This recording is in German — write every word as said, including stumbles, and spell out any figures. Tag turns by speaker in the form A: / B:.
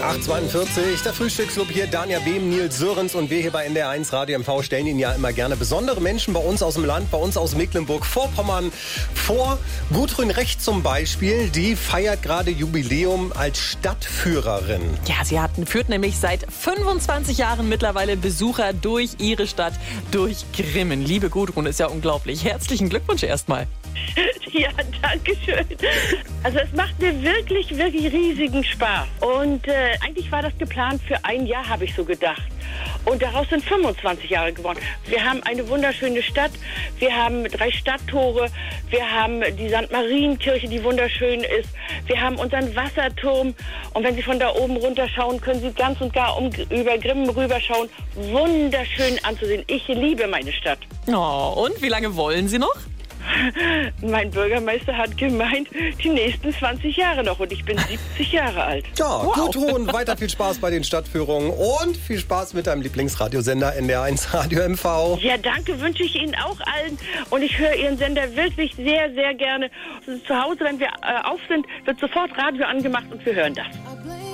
A: acht Uhr zweiundvierzig, der Frühstücksclub hier, Danja Behm, Nils Sörens und wir hier bei N D R eins Radio M V stellen Ihnen ja immer gerne besondere Menschen bei uns aus dem Land, bei uns aus Mecklenburg-Vorpommern vor. Gudrun Recht zum Beispiel, die feiert gerade Jubiläum als Stadtführerin.
B: Ja, sie hat, führt nämlich seit fünfundzwanzig Jahren mittlerweile Besucher durch ihre Stadt, durch Grimmen. Liebe Gudrun, ist ja unglaublich. Herzlichen Glückwunsch erstmal.
C: Ja, danke schön. Also es macht mir wirklich, wirklich riesigen Spaß. Und äh, eigentlich war das geplant für ein Jahr, habe ich so gedacht. Und daraus sind fünfundzwanzig Jahre geworden. Wir haben eine wunderschöne Stadt. Wir haben drei Stadttore. Wir haben die Sankt Marienkirche, die wunderschön ist. Wir haben unseren Wasserturm. Und wenn Sie von da oben runterschauen, können Sie ganz und gar um, über Grimmen rüberschauen. Wunderschön anzusehen. Ich liebe meine Stadt.
B: Oh, und wie lange wollen Sie noch?
C: Mein Bürgermeister hat gemeint, die nächsten zwanzig Jahre noch und ich bin siebzig Jahre alt.
A: Ja,
B: Wow.
A: Gudrun, weiter viel Spaß bei den Stadtführungen und viel Spaß mit deinem Lieblingsradiosender N D R eins Radio M V.
C: Ja, danke, wünsche ich Ihnen auch allen und ich höre Ihren Sender wirklich sehr, sehr gerne. Zu Hause, wenn wir äh, auf sind, wird sofort Radio angemacht und wir hören das.